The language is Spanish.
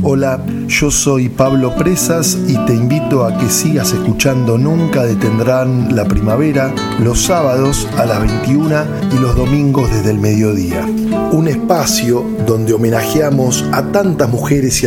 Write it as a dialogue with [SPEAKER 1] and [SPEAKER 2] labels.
[SPEAKER 1] Hola, yo soy Pablo Presas y te invito a que sigas escuchando Nunca Detendrán la Primavera los sábados a las 21 y los domingos desde el mediodía. Un espacio donde homenajeamos a tantas mujeres y